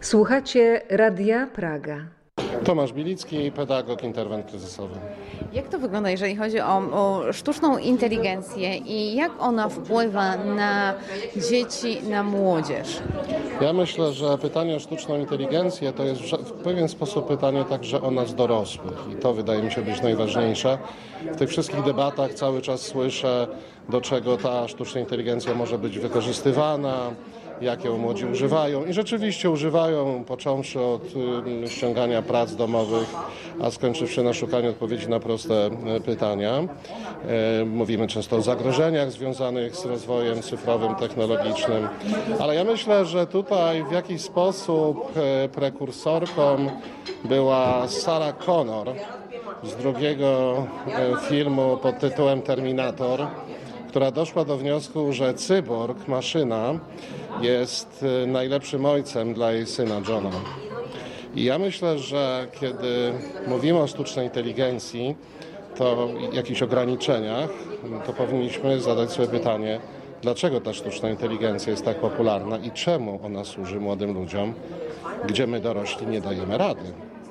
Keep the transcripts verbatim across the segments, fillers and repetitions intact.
Słuchacie Radia Praga. Tomasz Bilicki, pedagog, interwent kryzysowy. Jak to wygląda, jeżeli chodzi o, o sztuczną inteligencję i jak ona wpływa na dzieci, na młodzież? Ja myślę, że pytanie o sztuczną inteligencję to jest w pewien sposób pytanie także o nas dorosłych i to wydaje mi się być najważniejsze. W tych wszystkich debatach cały czas słyszę, do czego ta sztuczna inteligencja może być wykorzystywana, jak ją młodzi używają i rzeczywiście używają, począwszy od y, ściągania prac domowych, a skończywszy na szukaniu odpowiedzi na proste y, pytania. Y, mówimy często o zagrożeniach związanych z rozwojem cyfrowym, technologicznym, ale ja myślę, że tutaj w jakiś sposób y, prekursorką była Sarah Connor z drugiego y, filmu pod tytułem Terminator, która doszła do wniosku, że cyborg, maszyna, jest najlepszym ojcem dla jej syna Johna. I ja myślę, że kiedy mówimy o sztucznej inteligencji, to jakichś ograniczeniach, to powinniśmy zadać sobie pytanie, dlaczego ta sztuczna inteligencja jest tak popularna i czemu ona służy młodym ludziom, gdzie my dorośli nie dajemy rady.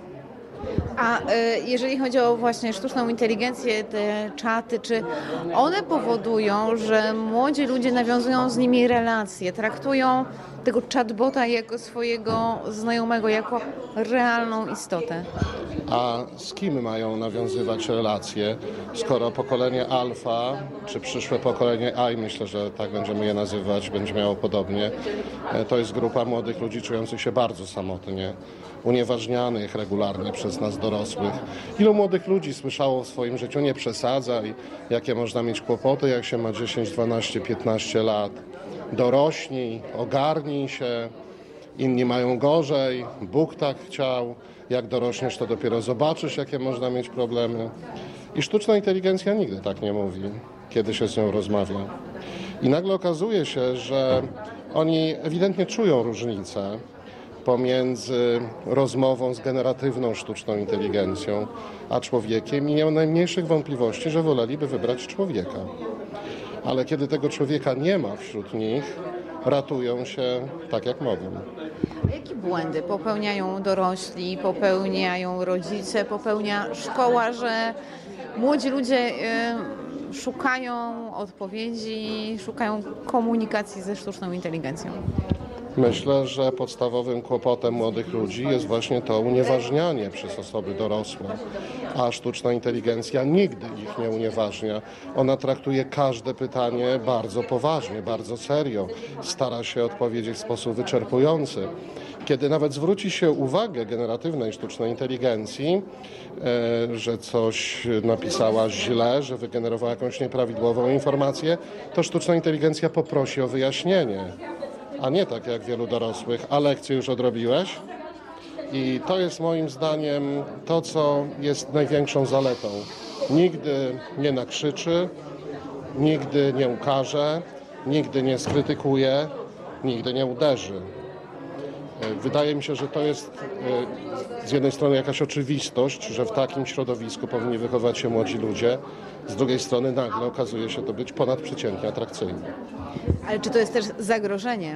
A y, jeżeli chodzi o właśnie sztuczną inteligencję, te czaty, czy one powodują, że młodzi ludzie nawiązują z nimi relacje, traktują tego chatbota jako swojego znajomego, jako realną istotę? A z kim mają nawiązywać relacje, skoro pokolenie alfa, czy przyszłe pokolenie A, i myślę, że tak będziemy je nazywać, będzie miało podobnie, to jest grupa młodych ludzi czujących się bardzo samotnie, unieważnianych regularnie przez nas dorosłych. Ilu młodych ludzi słyszało w swoim życiu, nie przesadzaj, jakie można mieć kłopoty, jak się ma dziesięć, dwanaście, piętnaście lat. Dorośnij, ogarnij się, inni mają gorzej, Bóg tak chciał, jak dorośniesz, to dopiero zobaczysz, jakie można mieć problemy. I sztuczna inteligencja nigdy tak nie mówi, kiedy się z nią rozmawia. I nagle okazuje się, że oni ewidentnie czują różnicę pomiędzy rozmową z generatywną sztuczną inteligencją a człowiekiem i nie mam najmniejszych wątpliwości, że woleliby wybrać człowieka. Ale kiedy tego człowieka nie ma wśród nich, ratują się tak jak mogą. Jakie błędy popełniają dorośli, popełniają rodzice, popełnia szkoła, że młodzi ludzie y, szukają odpowiedzi, szukają komunikacji ze sztuczną inteligencją? Myślę, że podstawowym kłopotem młodych ludzi jest właśnie to unieważnianie przez osoby dorosłe, a sztuczna inteligencja nigdy ich nie unieważnia. Ona traktuje każde pytanie bardzo poważnie, bardzo serio, stara się odpowiedzieć w sposób wyczerpujący. Kiedy nawet zwróci się uwagę generatywnej sztucznej inteligencji, e, że coś napisała źle, że wygenerowała jakąś nieprawidłową informację, to sztuczna inteligencja poprosi o wyjaśnienie. A nie tak jak wielu dorosłych, a lekcję już odrobiłeś? I to jest moim zdaniem to, co jest największą zaletą. Nigdy nie nakrzyczy, nigdy nie ukaże, nigdy nie skrytykuje, nigdy nie uderzy. Wydaje mi się, że to jest z jednej strony jakaś oczywistość, że w takim środowisku powinni wychowywać się młodzi ludzie, z drugiej strony nagle okazuje się to być ponadprzeciętnie atrakcyjne. Ale czy to jest też zagrożenie?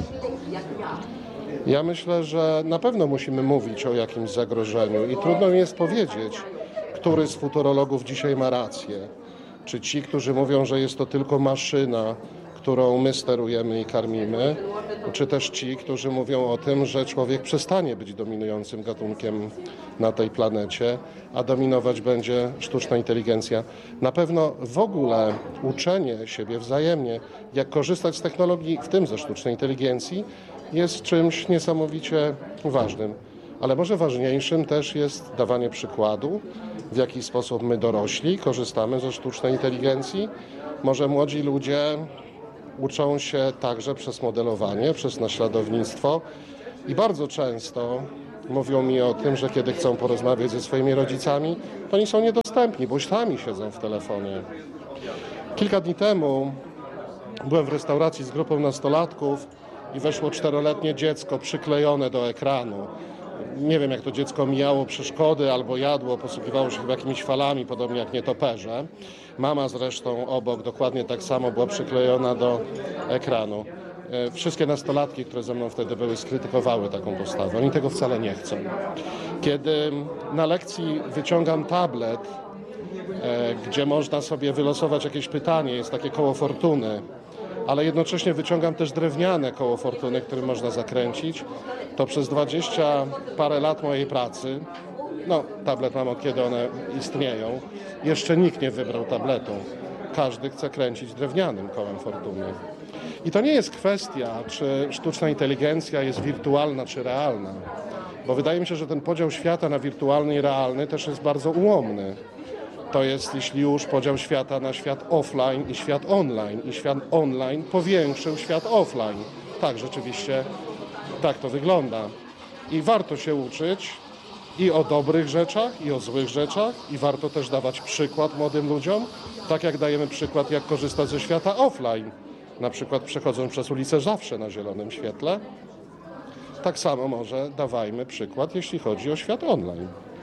Ja myślę, że na pewno musimy mówić o jakimś zagrożeniu i trudno mi jest powiedzieć, który z futurologów dzisiaj ma rację. Czy ci, którzy mówią, że jest to tylko maszyna, którą my sterujemy i karmimy, czy też ci, którzy mówią o tym, że człowiek przestanie być dominującym gatunkiem na tej planecie, a dominować będzie sztuczna inteligencja. Na pewno w ogóle uczenie siebie wzajemnie, jak korzystać z technologii, w tym ze sztucznej inteligencji, jest czymś niesamowicie ważnym. Ale może ważniejszym też jest dawanie przykładu, w jaki sposób my dorośli korzystamy ze sztucznej inteligencji. Może młodzi ludzie uczą się także przez modelowanie, przez naśladownictwo i bardzo często mówią mi o tym, że kiedy chcą porozmawiać ze swoimi rodzicami, to oni są niedostępni, bo sami siedzą w telefonie. Kilka dni temu byłem w restauracji z grupą nastolatków i weszło czteroletnie dziecko przyklejone do ekranu. Nie wiem, jak to dziecko mijało przeszkody albo jadło, posługiwało się chyba jakimiś falami, podobnie jak nietoperze. Mama zresztą obok dokładnie tak samo była przyklejona do ekranu. e, wszystkie nastolatki, które ze mną wtedy były, skrytykowały taką postawę. Oni tego wcale nie chcą. Kiedy na lekcji wyciągam tablet, e, gdzie można sobie wylosować jakieś pytanie, jest takie koło fortuny, ale jednocześnie wyciągam też drewniane koło fortuny, którym można zakręcić, to przez dwadzieścia parę lat mojej pracy, no tablet mam od kiedy one istnieją, jeszcze nikt nie wybrał tabletu. Każdy chce kręcić drewnianym kołem fortuny. I to nie jest kwestia, czy sztuczna inteligencja jest wirtualna czy realna, bo wydaje mi się, że ten podział świata na wirtualny i realny też jest bardzo ułomny. To jest, jeśli już, podział świata na świat offline i świat online. I świat online powiększył świat offline. Tak, rzeczywiście tak to wygląda. I warto się uczyć i o dobrych rzeczach, i o złych rzeczach. I warto też dawać przykład młodym ludziom, tak jak dajemy przykład, jak korzystać ze świata offline. Na przykład przechodząc przez ulicę zawsze na zielonym świetle. Tak samo może dawajmy przykład, jeśli chodzi o świat online.